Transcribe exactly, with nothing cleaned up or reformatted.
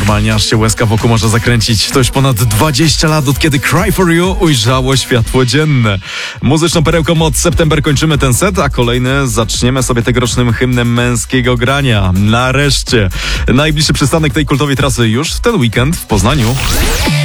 normalnie aż się łezka wokół może zakręcić. To już ponad dwadzieścia lat, od kiedy Cry For You ujrzało światło dzienne. Muzyczną perełką od September kończymy ten set, a kolejny zaczniemy sobie tegorocznym hymnem męskiego grania. Nareszcie. Najbliższy przystanek tej kultowej trasy już w ten weekend w Poznaniu.